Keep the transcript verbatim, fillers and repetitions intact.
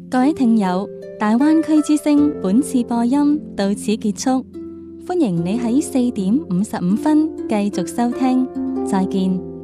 各位聽友，大灣區之聲本次播音到此結束，歡迎你喺四點五十五分繼續收聽，再見。